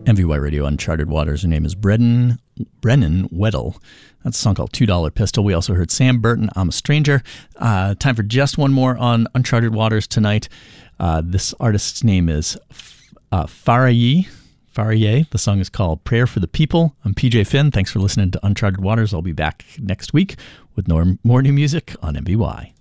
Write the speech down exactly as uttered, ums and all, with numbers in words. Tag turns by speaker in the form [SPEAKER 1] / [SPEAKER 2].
[SPEAKER 1] M V Y Radio, Uncharted Waters. Her name is Brennan, Brennan Weddle. That's a song called two dollar Pistol. We also heard Sam Burton, I'm a Stranger. Uh, time for just one more on Uncharted Waters tonight. Uh, this artist's name is uh, Faraye. Faraye. The song is called Prayer for the People. I'm P J Finn. Thanks for listening to Uncharted Waters. I'll be back next week with more, more new music on M V Y.